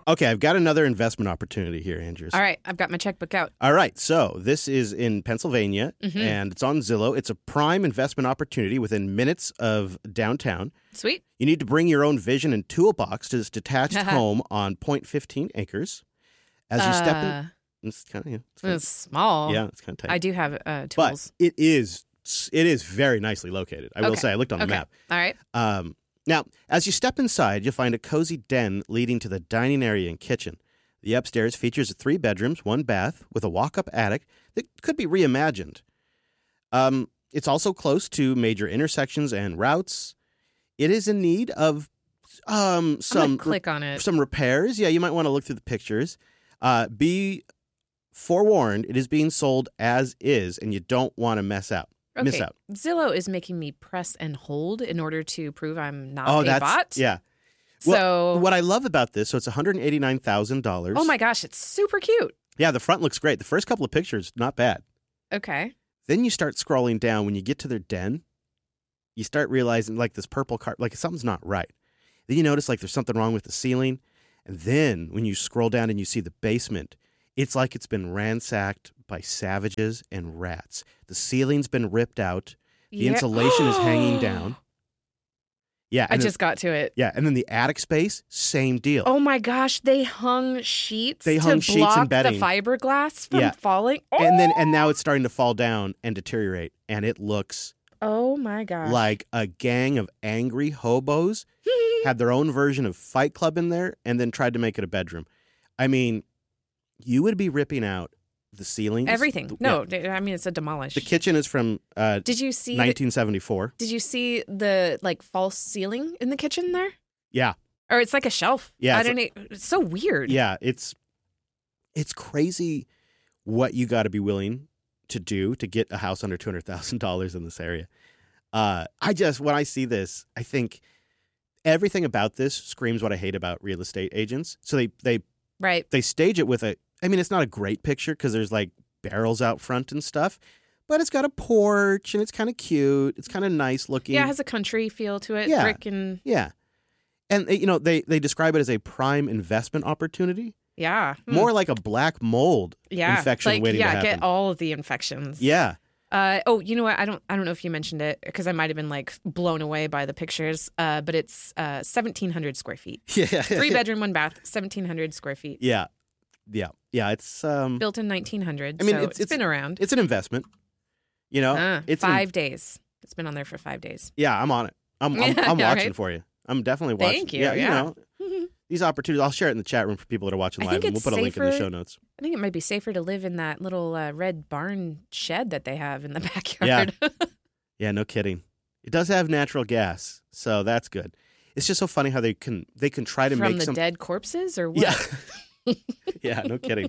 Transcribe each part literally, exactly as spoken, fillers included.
Okay, I've got another investment opportunity here, Andrews. All right, I've got my checkbook out. All right, so this is in Pennsylvania, mm-hmm. and it's on Zillow. It's a prime investment opportunity within minutes of downtown. Sweet. You need to bring your own vision and toolbox to this detached home on zero point one five acres. As you uh, step in, it's kind of, yeah, it's, kind it's of small. Yeah, it's kind of tight. I do have uh, tools. But it is, it is very nicely located. I will okay. say, I looked on the okay. map. All right. Um, now, as you step inside, you'll find a cozy den leading to the dining area and kitchen. The upstairs features three bedrooms, one bath, with a walk-up attic that could be reimagined. Um, it's also close to major intersections and routes. It is in need of um, some I'm gonna click on it. some repairs. Yeah, you might want to look through the pictures. Uh, be forewarned, it is being sold as is, and you don't want to mess out. Okay. Miss out. Zillow is making me press and hold in order to prove I'm not oh, a that's, bot. Yeah. So well, what I love about this, so it's one hundred eighty-nine thousand dollars. Oh my gosh, it's super cute. Yeah, the front looks great. The first couple of pictures, not bad. Okay. Then you start scrolling down. When you get to their den, you start realizing like this purple carpet, like something's not right. Then you notice like there's something wrong with the ceiling. And then when you scroll down and you see the basement, it's like it's been ransacked by savages and rats. The ceiling's been ripped out. The yeah. insulation is hanging down. Yeah, I then, just got to it. Yeah, and then the attic space, same deal. Oh my gosh, they hung sheets they hung to sheets block and bedding. the fiberglass from yeah. falling. Oh! And then and now it's starting to fall down and deteriorate, and it looks oh my gosh like a gang of angry hobos had their own version of Fight Club in there and then tried to make it a bedroom. I mean, you would be ripping out the ceilings. Everything. The, no, yeah. I mean, it's a demolish. The kitchen is from uh, did you see nineteen seventy-four. The, did you see the like false ceiling in the kitchen there? Yeah. Or it's like a shelf. Yeah. I don't know. It's so weird. Yeah. It's, it's crazy what you got to be willing to do to get a house under two hundred thousand dollars in this area. Uh, I just, when I see this, I think everything about this screams what I hate about real estate agents. So they, they, right. they stage it with a, I mean, it's not a great picture because there's like barrels out front and stuff, but it's got a porch and it's kind of cute. It's kind of nice looking. Yeah, it has a country feel to it. Yeah. Brick and yeah. And, you know, they, they describe it as a prime investment opportunity. Yeah. More mm. like a black mold yeah. infection like, waiting yeah, to happen. get all of the infections. Yeah. Uh, oh, you know what? I don't. I don't know if you mentioned it because I might have been like blown away by the pictures. Uh, but it's uh, seventeen hundred square feet. Yeah. Three bedroom, one bath, seventeen hundred square feet. Yeah. Yeah. Yeah. It's um, built in nineteen hundred. I mean, so it's, it's, it's been around. It's an investment. You know, uh, it's five an, days. It's been on there for five days. Yeah, I'm on it. I'm I'm, yeah, I'm watching right? for you. I'm definitely watching. Thank you. Yeah, yeah. you know, these opportunities. I'll share it in the chat room for people that are watching I live, think and we'll it's put a link safer, in the show notes. I think it might be safer to live in that little uh, red barn shed that they have in the backyard. Yeah. Yeah, no kidding. It does have natural gas, so that's good. It's just so funny how they can they can try to From make the some dead corpses or what? Yeah. Yeah, no kidding.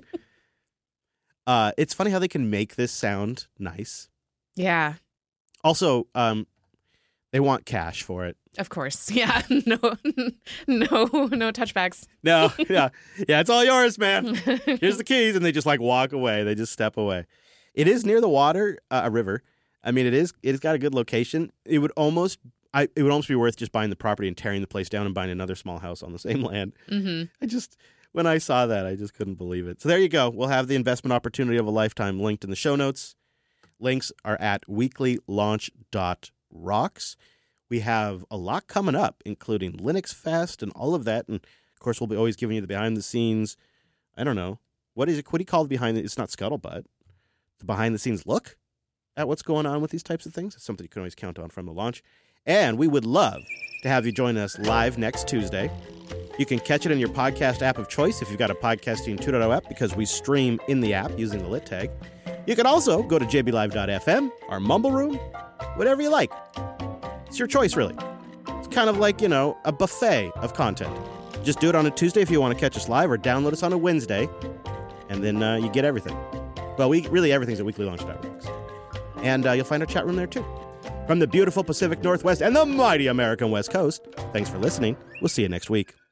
Uh, it's funny how they can make this sound nice. Yeah. Also, um, they want cash for it. Of course. Yeah. No, no, no touchbacks. No, yeah. Yeah, it's all yours, man. Here's the keys. And they just like walk away. They just step away. It is near the water, uh, a river. I mean, it is, it's got a good location. It would almost, I, it would almost be worth just buying the property and tearing the place down and buying another small house on the same land. Mm-hmm. I just, when I saw that, I just couldn't believe it. So there you go. We'll have the investment opportunity of a lifetime linked in the show notes. Links are at weekly launch dot rocks. We have a lot coming up, including Linux Fest and all of that. And, of course, we'll be always giving you the behind-the-scenes, I don't know, what is it? What do you call the behind the, it's not scuttlebutt, the behind-the-scenes look at what's going on with these types of things. It's something you can always count on from the launch. And we would love to have you join us live next Tuesday. You can catch it in your podcast app of choice if you've got a Podcasting two point oh app, because we stream in the app using the lit tag. You can also go to j b live dot f m, our Mumble Room, whatever you like. It's your choice, really. It's kind of like, you know, a buffet of content. Just do it on a Tuesday if you want to catch us live, or download us on a Wednesday, and then uh, you get everything. Well, we really everything's at weekly launch dot rocks. And uh, you'll find our chat room there, too. From the beautiful Pacific Northwest and the mighty American West Coast, thanks for listening. We'll see you next week.